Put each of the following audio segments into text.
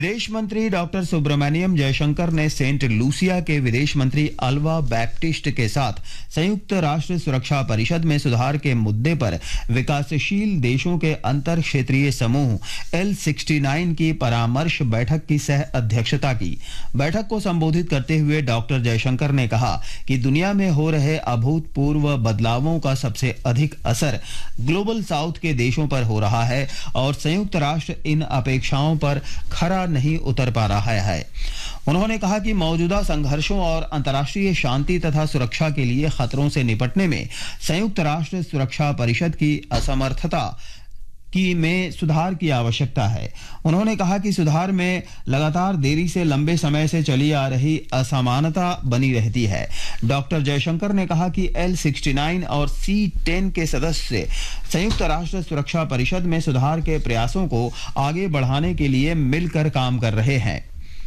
विदेश मंत्री डॉक्टर सुब्रमण्यम जयशंकर ने सेंट लूसिया के विदेश मंत्री अल्वा बैप्टिस्ट के साथ संयुक्त राष्ट्र सुरक्षा परिषद में सुधार के मुद्दे पर विकासशील देशों के अंतर क्षेत्रीय समूह L69 की परामर्श बैठक की सह अध्यक्षता की। बैठक को संबोधित करते हुए डॉक्टर जयशंकर ने कहा कि दुनिया में हो रहे अभूतपूर्व बदलावों का सबसे अधिक असर ग्लोबल साउथ के देशों पर हो रहा है और संयुक्त राष्ट्र इन अपेक्षाओं पर खरा नहीं उतर पा रहा है। उन्होंने कहा कि मौजूदा संघर्षों और अंतर्राष्ट्रीय शांति तथा सुरक्षा के लिए खतरों से निपटने में संयुक्त राष्ट्र सुरक्षा परिषद की असमर्थता में सुधार की आवश्यकता है। उन्होंने कहा कि सुधार में लगातार देरी से लंबे समय से चली आ रही असमानता बनी रहती है। डॉक्टर जयशंकर ने कहा कि L69 और C10 के सदस्य संयुक्त राष्ट्र सुरक्षा परिषद में सुधार के प्रयासों को आगे बढ़ाने के लिए मिलकर काम कर रहे हैं।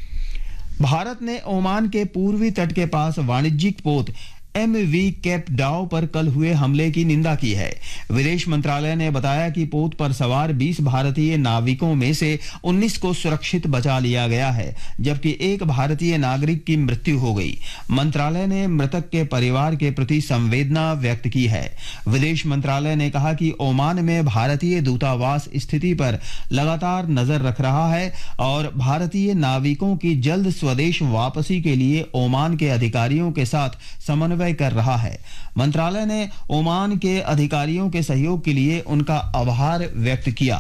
भारत ने ओमान के पूर्वी तट के पास वाणिज्यिक पोत MV कैप डाउ पर कल हुए हमले की निंदा की है। विदेश मंत्रालय ने बताया कि पोत पर सवार 20 भारतीय नाविकों में से 19 को सुरक्षित बचा लिया गया है, जबकि एक भारतीय नागरिक की मृत्यु हो गई। मंत्रालय ने मृतक के परिवार के प्रति संवेदना व्यक्त की है। विदेश मंत्रालय ने कहा कि ओमान में भारतीय दूतावास स्थिति पर लगातार नजर रख रहा है और भारतीय नाविकों की जल्द स्वदेश वापसी के ओमान ओमान के अधिकारियों के साथ समन्वय कर रहा है। मंत्रालय ने ओमान के अधिकारियों के सहयोग के लिए उनका आभार व्यक्त किया।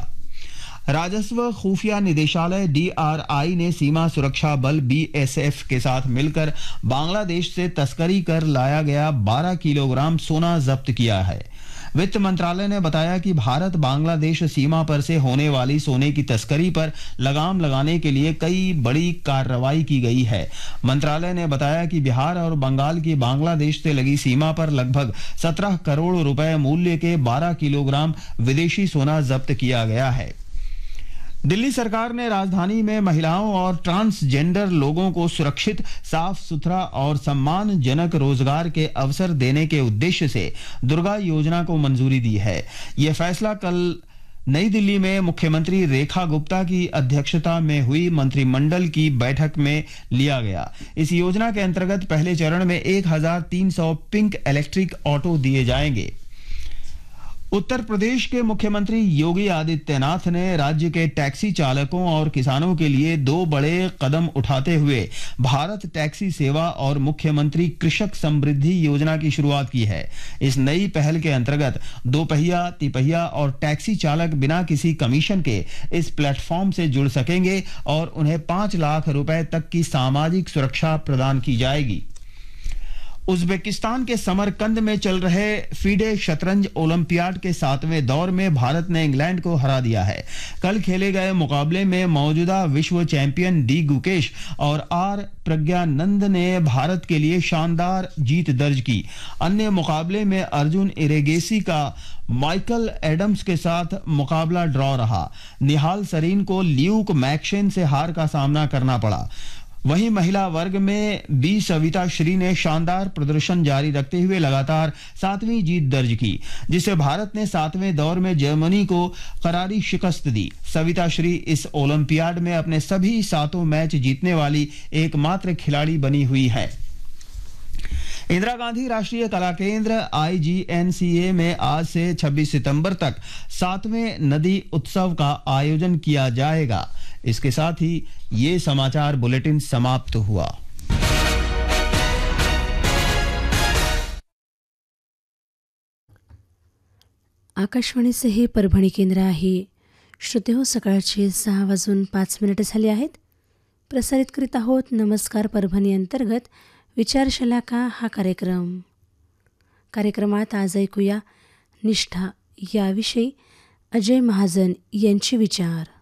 राजस्व खुफिया निदेशालय DRI ने सीमा सुरक्षा बल BSF के साथ मिलकर बांग्लादेश से तस्करी कर लाया गया 12 किलोग्राम सोना जब्त किया है। वित्त मंत्रालय ने बताया कि भारत बांग्लादेश सीमा पर से होने वाली सोने की तस्करी पर लगाम लगाने के लिए कई बड़ी कार्रवाई की गई है। मंत्रालय ने बताया कि बिहार और बंगाल की बांग्लादेश से लगी सीमा पर लगभग 17 करोड़ रुपए मूल्य के 12 किलोग्राम विदेशी सोना जब्त किया गया है। दिल्ली सरकार ने राजधानी में महिलाओं और ट्रांसजेंडर लोगों को सुरक्षित, साफ सुथरा और सम्मानजनक रोजगार के अवसर देने के उद्देश्य से दुर्गा योजना को मंजूरी दी है। यह फैसला कल नई दिल्ली में मुख्यमंत्री रेखा गुप्ता की अध्यक्षता में हुई मंत्रिमंडल की बैठक में लिया गया। इस योजना के अंतर्गत पहले चरण में 1300 पिंक इलेक्ट्रिक ऑटो दिए जाएंगे। उत्तर प्रदेश के मुख्यमंत्री योगी आदित्यनाथ ने राज्य के टैक्सी चालकों और किसानों के लिए 2 बड़े कदम उठाते हुए भारत टैक्सी सेवा और मुख्यमंत्री कृषक समृद्धि योजना की शुरुआत की है। इस नई पहल के अंतर्गत 2 पहिया, तिपहिया और टैक्सी चालक बिना किसी कमीशन के इस प्लेटफॉर्म से जुड़ सकेंगे और उन्हें 5 लाख रुपए तक की सामाजिक सुरक्षा प्रदान की जाएगी। उज्बेकिस्तान के समरकंद में चल रहे फीडे शतरंज ओलंपियाड के 7वें दौर में भारत ने इंग्लैंड को हरा दिया है। कल खेले गए मुकाबले में मौजूदा विश्व चैंपियन D गुकेश और R प्रज्ञानंद ने भारत के लिए शानदार जीत दर्ज की। अन्य मुकाबले में अर्जुन इरेगेसी का माइकल एडम्स के साथ मुकाबला ड्रॉ रहा। निहाल सरीन को ल्यूक मैक्शन से हार का सामना करना पड़ा। वहीं महिला वर्ग में B सविता श्री ने शानदार प्रदर्शन जारी रखते हुए लगातार 7वीं जीत दर्ज की, जिससे भारत ने 7वें दौर में जर्मनी को करारी शिकस्त दी। सविता श्री इस ओलंपियाड में अपने सभी 7 मैच जीतने वाली एकमात्र खिलाड़ी बनी हुई है। इंदिरा गांधी राष्ट्रीय कला केंद्र IGNCA में आज से 26 सितंबर तक 7वें नदी उत्सव का आयोजन किया जाएगा। इसके साथ ही ये समाचार बुलेटिन समाप्त हुआ। आकाशवाणीचे हे परभणी केंद्र आहे। श्रोतेहो, सकाळचे 6:05 झाले आहेत। प्रसारित करीत आहोत नमस्कार परभणी अंतर्गत विचारशलाका हा कार्यक्रमात आज ऐकूया निष्ठा याविषयी अजय महाजन यांचे विचार।